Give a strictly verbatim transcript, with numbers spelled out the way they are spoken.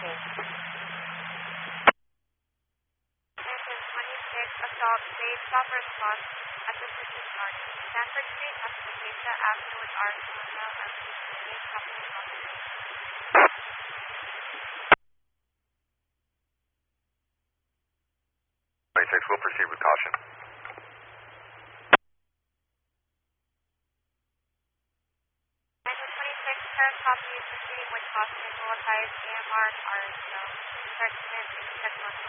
Engine twenty-six, assault, state, stop response at the City North, Stanford Street, Aspetita Avenue with Arizona, and twenty-eight, company number. twenty-six, we'll proceed with caution. Engine twenty-six, current copy is proceeding with caution, will advise A M R and R S O. Start to